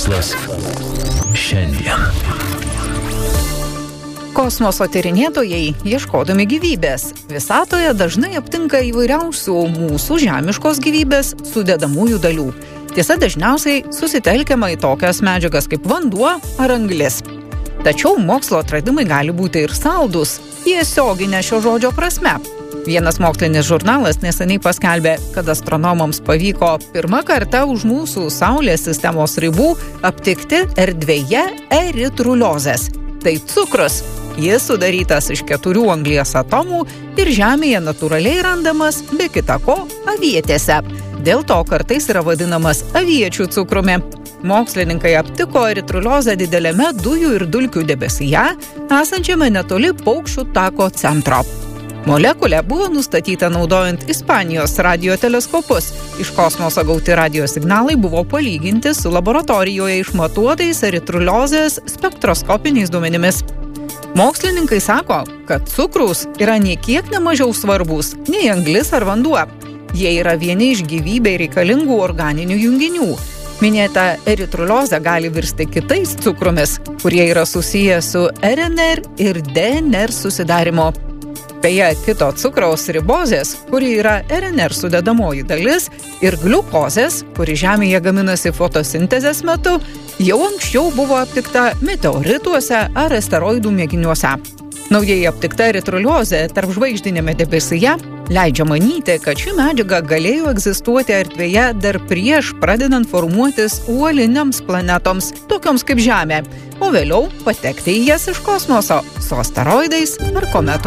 Mokslas šiandien. Kosmoso tyrinėtojai, ieškodami gyvybės, visatoje dažnai aptinka įvairiausių mūsų žemiškos gyvybės sudedamųjų dalių. Tiesa, dažniausiai susitelkiama į tokias medžiagas kaip vanduo ar anglis. Tačiau mokslo atradimai gali būti ir saldūs, tiesioginė šio žodžio prasme. Vienas mokslinis žurnalas neseniai paskelbė, kad astronomams pavyko pirmą kartą už mūsų Saulės sistemos ribų aptikti erdvėje eritruliozės. Tai cukrus. Jis sudarytas iš 4 anglies atomų ir Žemėje natūraliai randamas, be kita ko, avietėse. Dėl to kartais yra vadinamas aviečių cukrumi. Mokslininkai aptiko eritruliozę dideliame dujų ir dulkių debesyje, esančiame netoli paukščių tako centro. Molekulė buvo nustatyta naudojant Ispanijos radioteleskopus. Iš kosmoso gauti radio signalai buvo palyginti su laboratorijoje išmatuotais eritruliozės spektroskopiniais duomenimis. Mokslininkai sako, kad cukrus yra nei kiek nemažiau svarbus nei anglis ar vanduo. Jie yra vieni iš gyvybei reikalingų organinių junginių. Minėta eritruliozė gali virsti kitais cukrumis, kurie yra susiję su RNR ir DNR susidarimo. Beje, kito cukraus ribozės, kuri yra RNR sudedamoji dalis, ir gliukozės, kuri Žemėje gaminasi fotosintezės metu, jau anksčiau buvo aptikta meteorituose ar asteroidų mėginiuose. Naujai aptikta eritruliozė tarpžvaigždinėme debesyje leidžia manyti, kad ši medžiaga galėjo egzistuoti erdvėje dar prieš pradedant formuotis uoliniams planetoms, tokioms kaip Žemė, o vėliau patekti į jas iš kosmoso su asteroidais ar kometom.